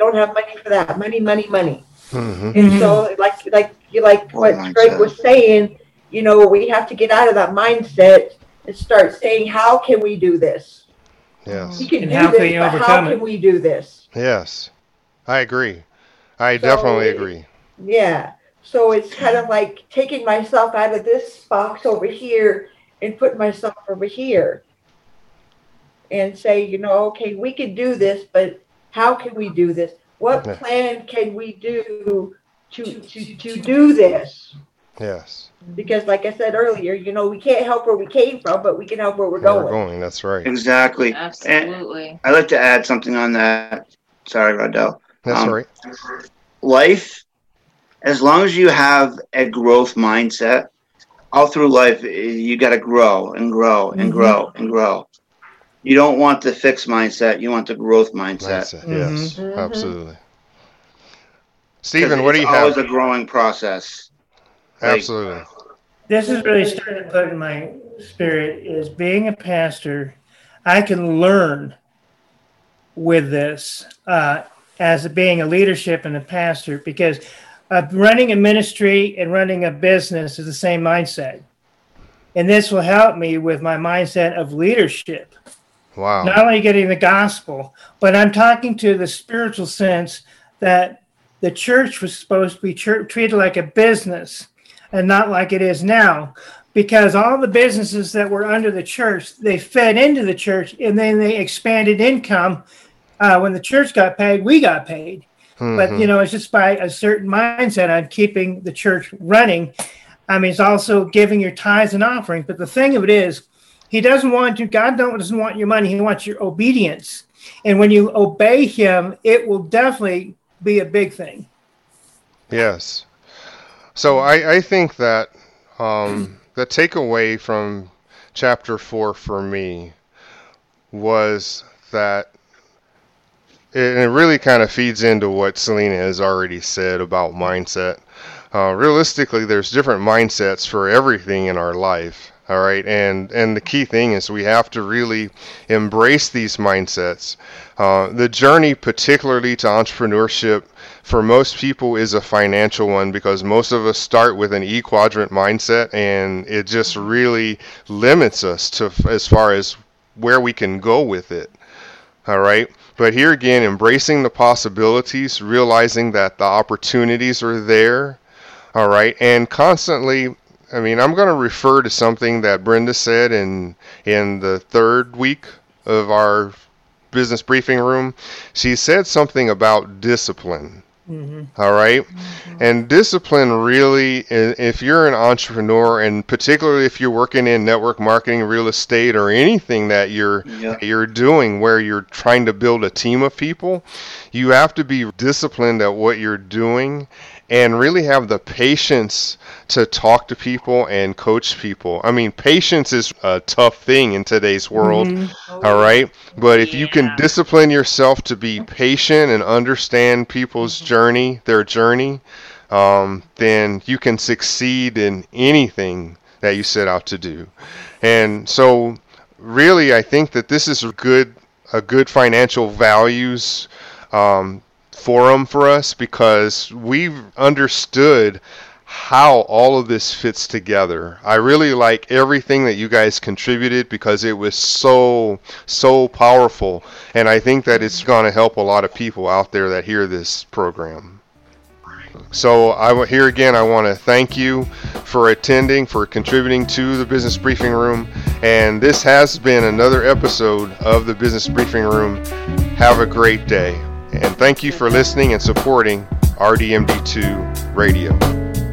don't have money for that. Money. Mm-hmm. And so, like what Greg was saying, we have to get out of that mindset and start saying, how can we do this? Yes. We can do this, but how can we do this? Yes, I agree. I definitely agree. Yeah. So it's kind of like taking myself out of this box over here and putting myself over here and say, okay, we can do this, but how can we do this? What plan can we do to do this? Yes. Because like I said earlier, we can't help where we came from, but we can help where we're going. That's right. Exactly. Absolutely. And I'd like to add something on that. Sorry, Rodell. That's right. Life, as long as you have a growth mindset, all through life, you got to grow and grow and grow and grow. You don't want the fixed mindset. You want the growth mindset. Yes, absolutely. Stephen, what do you have? It's always a growing process. Absolutely. This is really starting to put in my spirit is being a pastor. I can learn with this as being a leadership and a pastor, because running a ministry and running a business is the same mindset. And this will help me with my mindset of leadership. Wow. Not only getting the gospel, but I'm talking to the spiritual sense that the church was supposed to be treated like a business and not like it is now, because all the businesses that were under the church, they fed into the church, and then they expanded income. When the church got paid, we got paid. Mm-hmm. But, it's just by a certain mindset on keeping the church running. I mean, it's also giving your tithes and offerings. But the thing of it is, God doesn't want your money. He wants your obedience. And when you obey him, it will definitely be a big thing. Yes. So I think that the takeaway from chapter 4 for me was that it really kind of feeds into what Selena has already said about mindset. Realistically, there's different mindsets for everything in our life. All right. And the key thing is we have to really embrace these mindsets. The journey, particularly to entrepreneurship, for most people is a financial one, because most of us start with an E-quadrant mindset, and it just really limits us to as far as where we can go with it. All right. But here again, embracing the possibilities, realizing that the opportunities are there. All right. And constantly, I'm going to refer to something that Brenda said in the third week of our business briefing room. She said something about discipline. Mm-hmm. All right. Mm-hmm. And discipline really, if you're an entrepreneur, and particularly if you're working in network marketing, real estate, or anything that you're doing where you're trying to build a team of people, you have to be disciplined at what you're doing and really have the patience to talk to people and coach people. Patience is a tough thing in today's world, all right? But if you can discipline yourself to be patient and understand people's journey, their journey, then you can succeed in anything that you set out to do. And so really, I think that this is a good financial values forum for us, because we've understood how all of this fits together. I really like everything that you guys contributed, because it was so powerful, and I think that it's going to help a lot of people out there that hear this program. So I want to thank you for attending, for contributing to the Business Briefing Room, and this has been another episode of the Business Briefing Room. Have a great day. And thank you for listening and supporting RDMD2 Radio.